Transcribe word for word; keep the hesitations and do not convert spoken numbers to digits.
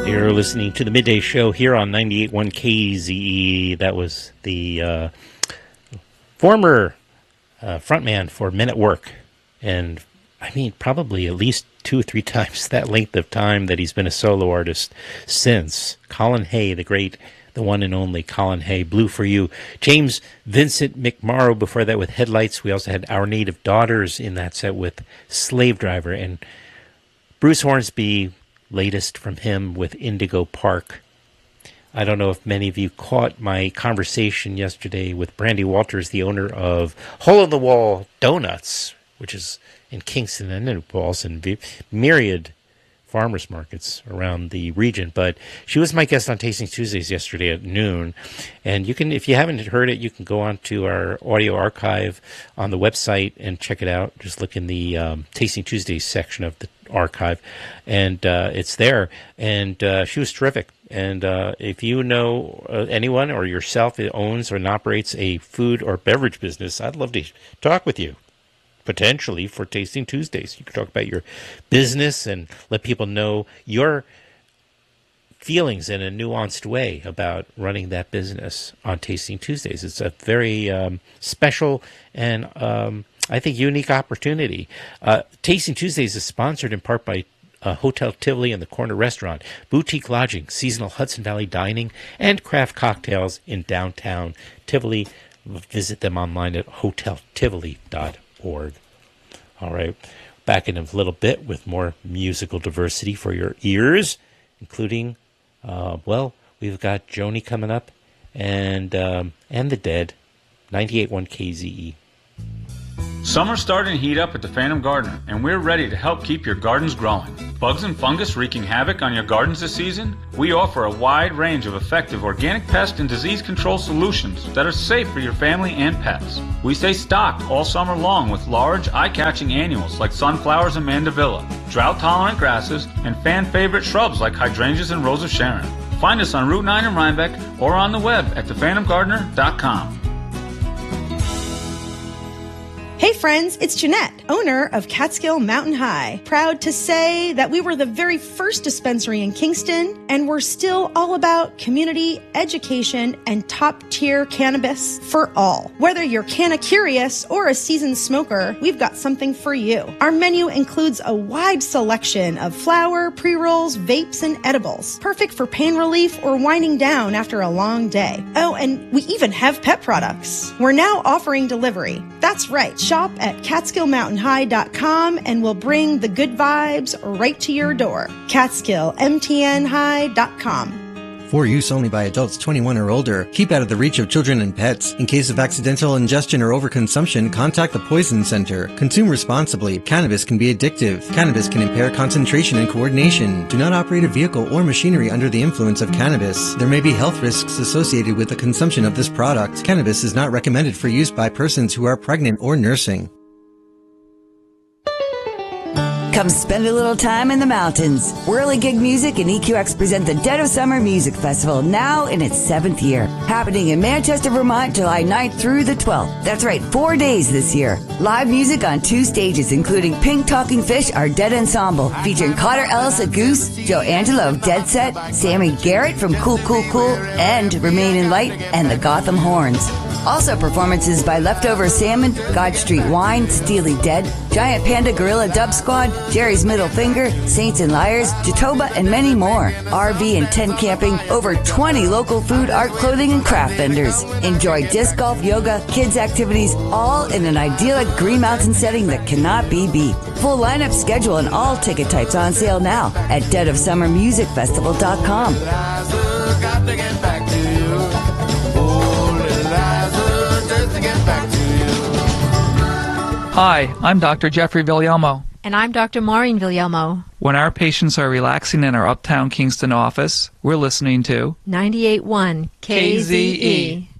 You're listening to the Midday Show here on ninety-eight point one K Z E. That was the uh, former uh, frontman for Men at Work. And, I mean, probably at least two or three times that length of time that he's been a solo artist since. Colin Hay, the great, the one and only Colin Hay, Blue for You. James Vincent McMorrow before that with Headlights. We also had Our Native Daughters in that set with Slave Driver. And Bruce Hornsby, latest from him with Indigo Park. I don't know if many of you caught my conversation yesterday with Brandy Walters, the owner of Hole in the Wall Donuts, which is in Kingston and New Paltz and myriad farmers markets around the region. But she was my guest on Tasting Tuesdays yesterday at noon. And you can, if you haven't heard it, you can go on to our audio archive on the website and check it out. Just look in the um, Tasting Tuesdays section of the archive, and uh, it's there. And uh, she was terrific. And uh, if you know uh, anyone or yourself that owns or operates a food or beverage business, I'd love to talk with you, potentially for Tasting Tuesdays. You can talk about your business and let people know your feelings in a nuanced way about running that business on Tasting Tuesdays. It's a very um, special and um, I think unique opportunity. Uh, Tasting Tuesdays is sponsored in part by uh, Hotel Tivoli and the Corner Restaurant, boutique lodging, seasonal Hudson Valley dining, and craft cocktails in downtown Tivoli. Visit them online at hotel tivoli dot org. All right, back in a little bit with more musical diversity for your ears, including, uh, well, we've got Joni coming up and um, and the Dead, ninety-eight point one K Z E. Summer's starting to heat up at the Phantom Gardener, and we're ready to help keep your gardens growing. Bugs and fungus wreaking havoc on your gardens this season? We offer a wide range of effective organic pest and disease control solutions that are safe for your family and pets. We stay stocked all summer long with large, eye-catching annuals like sunflowers and mandevilla, drought-tolerant grasses, and fan-favorite shrubs like hydrangeas and rose of Sharon. Find us on Route nine in Rhinebeck or on the web at the phantom gardener dot com. Hey friends, it's Jeanette, owner of Catskill Mountain High. Proud to say that we were the very first dispensary in Kingston, and we're still all about community, education, and top-tier cannabis for all. Whether you're canna-curious or a seasoned smoker, we've got something for you. Our menu includes a wide selection of flower, pre-rolls, vapes, and edibles, perfect for pain relief or winding down after a long day. Oh, and we even have pet products. We're now offering delivery. That's right. Shop at catskill mountain high dot com and we'll bring the good vibes right to your door. catskill m t n high dot com. For use only by adults twenty-one or older. Keep out of the reach of children and pets. In case of accidental ingestion or overconsumption, contact the Poison Center. Consume responsibly. Cannabis can be addictive. Cannabis can impair concentration and coordination. Do not operate a vehicle or machinery under the influence of cannabis. There may be health risks associated with the consumption of this product. Cannabis is not recommended for use by persons who are pregnant or nursing. Come spend a little time in the mountains. Whirligig Music and E Q X present the Dead of Summer Music Festival, now in its seventh year. Happening in Manchester, Vermont, July ninth through the twelfth. That's right, four days this year. Live music on two stages, including Pink Talking Fish, our Dead Ensemble, featuring Cotter Ellis of Goose, Joe Angelo of Dead Set, Sammy Garrett from Cool Cool Cool, and Remain in Light, and the Gotham Horns. Also performances by Leftover Salmon, God Street Wine, Steely Dead, Giant Panda Gorilla Dub Squad, Jerry's Middle Finger, Saints and Liars, Jatoba, and many more. R V and tent camping, over twenty local food, art, clothing, and craft vendors. Enjoy disc golf, yoga, kids activities, all in an idyllic Green Mountain setting that cannot be beat. Full lineup schedule and all ticket types on sale now at dead of summer music festival dot com. Hi, I'm Doctor Jeffrey Villalmo. And I'm Doctor Maureen Villalmo. When our patients are relaxing in our Uptown Kingston office, we're listening to ninety-eight point one K Z E.